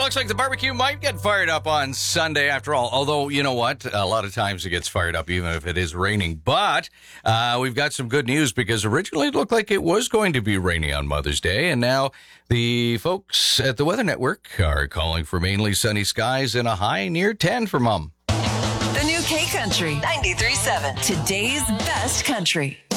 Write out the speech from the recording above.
looks like the barbecue might get fired up on Sunday after all. Although, you know what? A lot of times it gets fired up even if it is raining. But we've got some good news because originally it looked like it was going to be rainy on Mother's Day. And now the folks at the Weather Network are calling for mainly sunny skies and a high near 10 for Mom. The new K Country 93.7. Today's best country.